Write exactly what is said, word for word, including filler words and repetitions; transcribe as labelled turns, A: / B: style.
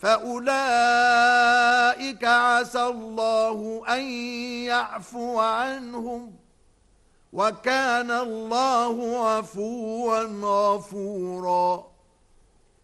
A: فأولئك عسى الله أن يعفو عنهم وكان الله عفوا غفورا.